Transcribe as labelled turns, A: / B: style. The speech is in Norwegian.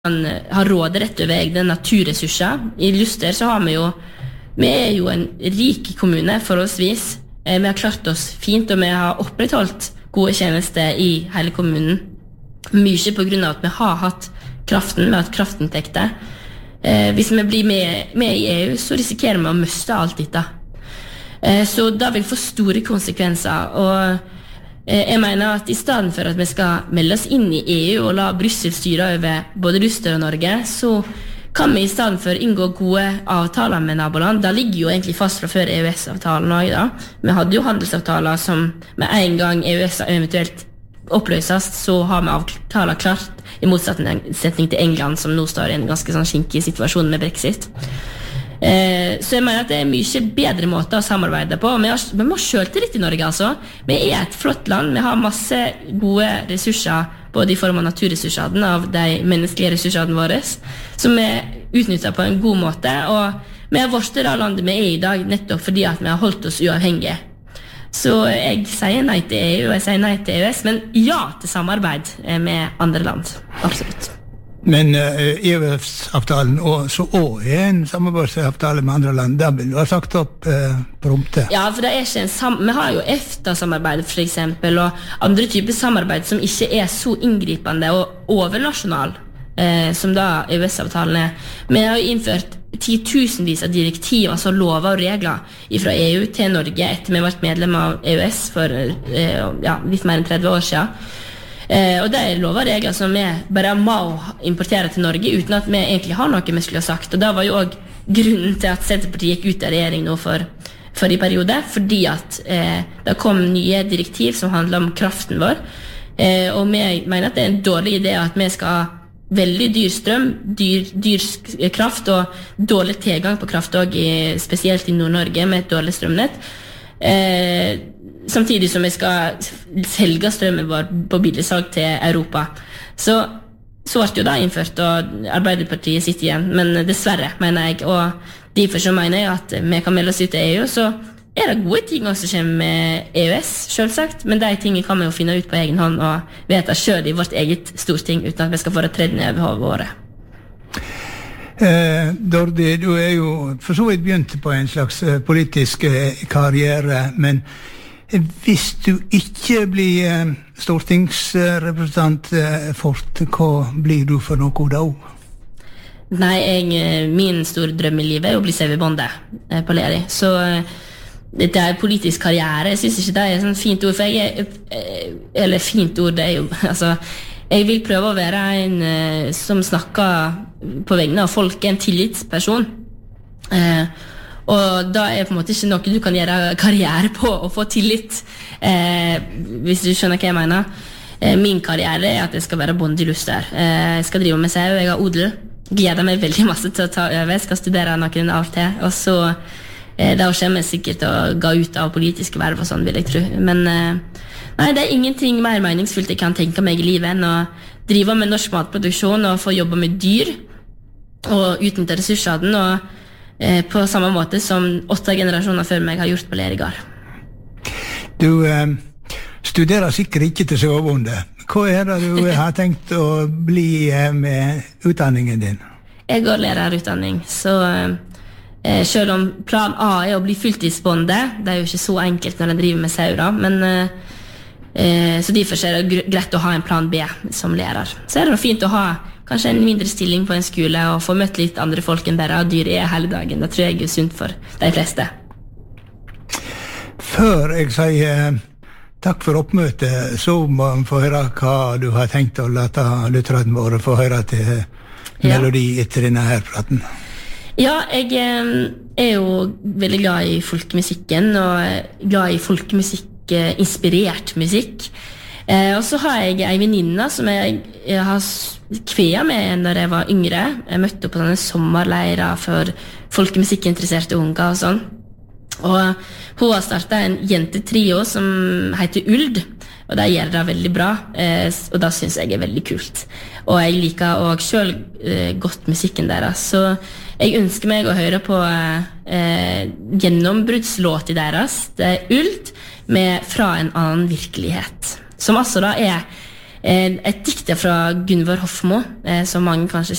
A: man har råderett over egne naturressurser. I Luster så har vi jo en rik kommune forholdsvis. Vi har klart oss fint, og vi har opprettholdt gode tjenester i hele kommunen. Mye på grunn av at vi har hatt kraften, vi har hatt kraftinntekter. Hvis vi blir med i EU, så risikerer vi å miste alt dette. Så det vil få store konsekvenser, og jeg mener at i stedet for at vi skal melde oss inn i EU og la Brussel styre over både Luster og Norge, så kan vi i stedet for inngå gode avtaler med naboland. Det ligger jo egentlig fast fra før EØS-avtalen også, da. Vi hadde jo handelsavtaler som med en gang EØS eventuelt oppløses, så har vi avtaler klart, i motsetning til England, som nå står i en ganske sånn skinkig situasjon med Brexit. Så jeg mener at det mye bedre måter å samarbeide på. Vi må selvtillit i Norge, altså. Vi et flott land, vi har masse gode ressurser, både i form av naturressursene av de menneskelige ressursene våre, som vi utnytter på en god måte, og vi har vært det landet vi i dag, nettopp fordi at vi har holdt oss uavhengige. Så jeg sier nei til EU, og jeg sier nei til EØS, men ja til samarbeid med andre land, absolutt.
B: Men EØS-avtalen så en samarbeidsavtale med andre land, der vil du ha sagt opp prompte.
A: Ja, for det ikke vi har jo EFTA-samarbeid for eksempel, og andre typer samarbeid som ikke så inngripende og overnasjonal, som da EØS-avtalen Vi har jo innført 10.000vis av direktiv, altså lover og regler fra EU til Norge etter vi vært medlem av EØS for litt mer enn 30 år siden. Og det lover og regler som vi bare må importere til Norge uten at vi egentlig har noe vi skulle ha sagt. Og det var jo også grunnen til at Senterpartiet gikk ut av regjering nå for i periode, fordi at det kom nye direktiv som handler om kraften vår. Og vi mener at det en dårlig idé at vi skal ha veldig dyr strøm, dyr kraft og dårlig tilgang på kraft også, spesielt i Nord-Norge med et dårlig strømnett. Samtidig som vi skal selge strømmen vår på billigsalg til Europa. Så ble jo det innført, og Arbeiderpartiet sitter igjen, men dessverre, mener jeg. Og derfor så mener jeg at vi kan melde oss ut til EU, så det gode ting også som kommer med EØS, selvsagt, men de tingene kan vi jo finne ut på egen hånd, og vedta selv i vårt eget storting, uten at vi skal få det tredd ned over hodet våre.
B: Dordi, du jo for så vidt begynt på en slags politisk karriere, men hvis du ikke blir stortingsrepresentant fort, hva blir du for noe da?
A: Nei, min store drøm i livet å bli CV-bonde på Leri, så dette politisk karriere, jeg synes ikke det et sånn fint ord, eller fint ord, det jo, altså, jeg vil prøve å være en som snakker på vegne av folk, en tillitsperson, og da på en måte ikke noe du kan gjøre karriere på å få tillit, hvis du skjønner hva jeg mener. Min karriere at jeg skal være bonde i Luster. Jeg skal drive med sau, jeg har odel, gleder meg veldig masse til å ta over, jeg skal studere noen av til, og så da kommer jeg sikkert å gå ut av politiske verv og sånn, vil jeg tro. Men nei, det ingenting mer meningsfullt jeg kan tenke meg i livet enn å drive med norsk matproduksjon og få jobbe med dyr og utnytte ressursene, og på samme måte som 8 generasjoner før meg har gjort på Lerigard.
B: Du studerer sikkert ikke til sauebonde. Hva det du har tenkt å bli med utdanningen din?
A: Jeg går lærerutdanning, så selv om plan A å bli fulltidsbonde, det jo ikke så enkelt når jeg driver med sau, men så derfor er det greit å ha en plan B som lærer. Så det noe fint å ha kanskje en mindre stilling på en skole og få møtt litt andre folk enn bare dyr hele dagen. Det tror jeg sunt for de fleste.
B: Før jeg sier takk for oppmøtet, så må man få høre hva du har tenkt å late lytterne våre få høre til melodi etter denne her praten.
A: Ja, jeg jo veldig glad i folkemusikken, og glad i folkemusikk-inspirert musikk. Og så har jeg en venninne som jeg har kvea med da jeg var yngre. Jeg møtte henne på sånne sommerleirer for folkemusikkinteresserte unger og sånn. Og hun har startet en jentetrio som heter Uld, og det gjør det veldig bra, og det synes jeg veldig kult. Og jeg liker også selv godt musikken deres, så jeg ønsker meg å høre på gjennombruddslåt i deres. Det Uld med Fra en annen virkelighet, som altså da et dikt fra Gunvor Hofmo, som mange kanskje